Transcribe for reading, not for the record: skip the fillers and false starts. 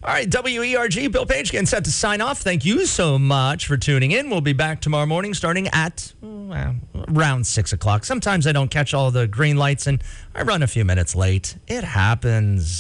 All right, WERG, Bill Page getting set to sign off. Thank you so much for tuning in. We'll be back tomorrow morning starting at around 6 o'clock. Sometimes I don't catch all the green lights and I run a few minutes late. It happens.